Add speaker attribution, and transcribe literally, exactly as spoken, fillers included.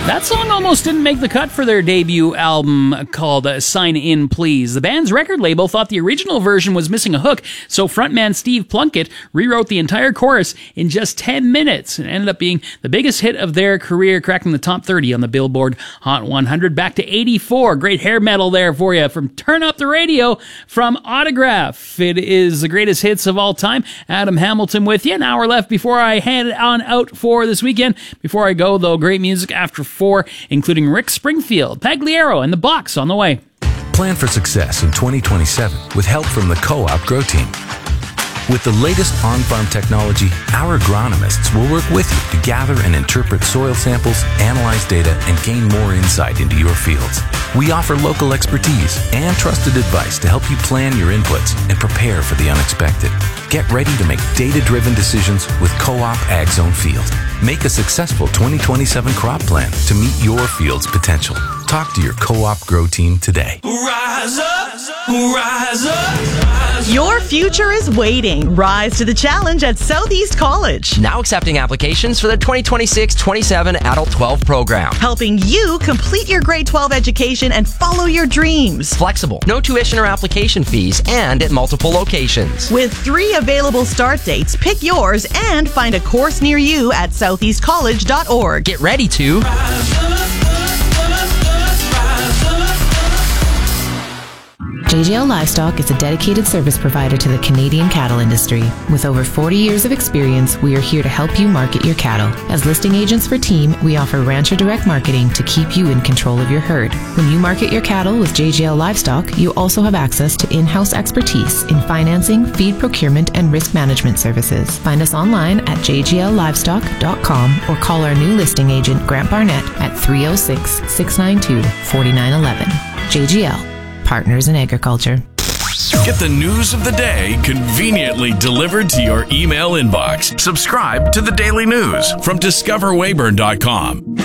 Speaker 1: That song almost didn't make the cut for their debut album called uh, Sign In Please. The band's record label thought the original version was missing a hook, so frontman Steve Plunkett rewrote the entire chorus in just ten minutes. It ended up being the biggest hit of their career, cracking the top thirty on the Billboard Hot one hundred. Back to eighty-four. Great hair metal there for you from Turn Up the Radio from Autograph. It is the greatest hits of all time. Adam Hamilton with you. An hour left before I head on out for this weekend. Before I go, though, great music after four, including Rick Springfield, Pagliaro, and The Box on the way.
Speaker 2: Plan for success in twenty twenty-seven with help from the Co-op Grow Team. With the latest on-farm technology, our agronomists will work with you to gather and interpret soil samples, analyze data, and gain more insight into your fields. We offer local expertise and trusted advice to help you plan your inputs and prepare for the unexpected. Get ready to make data-driven decisions with Co-op AgZone Field. Make a successful twenty twenty-seven crop plan to meet your field's potential. Talk to your Co-op Grow Team today.
Speaker 3: Rise up, rise up.
Speaker 4: Your future is waiting. Rise to the challenge at Southeast College.
Speaker 5: Now accepting applications for the twenty twenty-six twenty-seven Adult twelve program.
Speaker 4: Helping you complete your grade twelve education and follow your dreams.
Speaker 5: Flexible, no tuition or application fees, and at multiple locations.
Speaker 4: With three available start dates, pick yours and find a course near you at southeast college dot org.
Speaker 5: Get ready to
Speaker 3: Rise up.
Speaker 6: J G L Livestock is a dedicated service provider to the Canadian cattle industry. With over forty years of experience, we are here to help you market your cattle. As listing agents for Team, we offer rancher direct marketing to keep you in control of your herd. When you market your cattle with J G L Livestock, you also have access to in-house expertise in financing, feed procurement, and risk management services. Find us online at j g l livestock dot com or call our new listing agent, Grant Barnett, at three oh six, six nine two, four nine one one. J G L. Partners in Agriculture.
Speaker 7: Get the news of the day conveniently delivered to your email inbox. Subscribe to the Daily News from discover weyburn dot com.